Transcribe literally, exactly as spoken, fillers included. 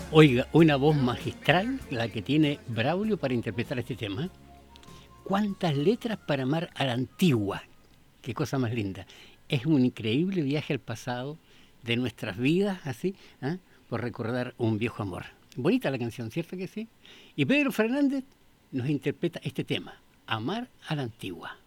Oiga, una voz magistral la que tiene Braulio para interpretar este tema. ¿Cuántas letras para amar a la antigua? Qué cosa más linda. Es un increíble viaje al pasado de nuestras vidas, así, ¿eh? Por recordar un viejo amor. Bonita la canción, ¿cierto que sí? Y Pedro Fernández nos interpreta este tema, Amar a la antigua.